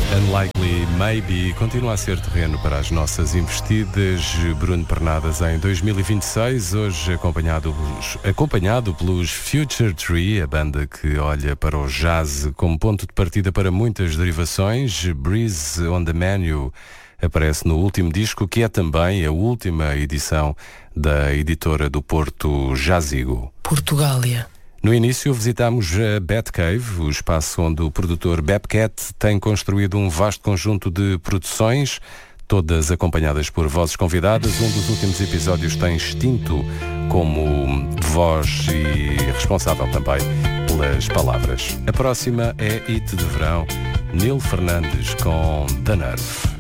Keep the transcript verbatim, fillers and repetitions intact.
Unlikely Maybe continua a ser terreno para as nossas investidas. Bruno Pernadas em dois mil e vinte e seis, hoje acompanhado, acompanhado pelos Future Tree, a banda que olha para o jazz como ponto de partida para muitas derivações. Breeze on the Menu aparece no último disco, que é também a última edição da editora do Porto, Jazigo. Portugália. No início visitámos a Batcave, o espaço onde o produtor Bebcat tem construído um vasto conjunto de produções, todas acompanhadas por vozes convidadas. Um dos últimos episódios tem Extinto como voz e responsável também pelas palavras. A próxima é Hit de Verão, Nil Fernandes com The Nerve.